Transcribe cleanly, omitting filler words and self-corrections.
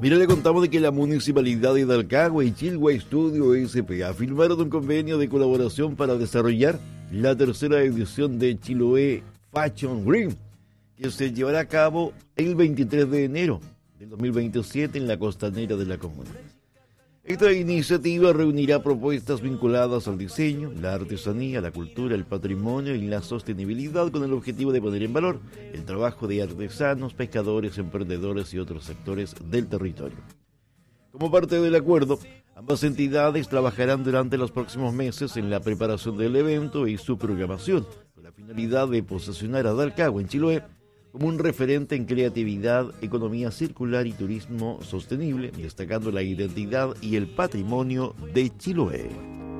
Mira, le contamos de que la Municipalidad de Dalcagua y Chilwa Studio S.p.A. firmaron un convenio de colaboración para desarrollar la tercera edición de Chiloé Fashion Week, que se llevará a cabo el 23 de enero del 2027 en la costanera de la comuna. Esta iniciativa reunirá propuestas vinculadas al diseño, la artesanía, la cultura, el patrimonio y la sostenibilidad con el objetivo de poner en valor el trabajo de artesanos, pescadores, emprendedores y otros sectores del territorio. Como parte del acuerdo, ambas entidades trabajarán durante los próximos meses en la preparación del evento y su programación, con la finalidad de posicionar a Dalcagua en Chiloé como un referente en creatividad, economía circular y turismo sostenible, destacando la identidad y el patrimonio de Chiloé.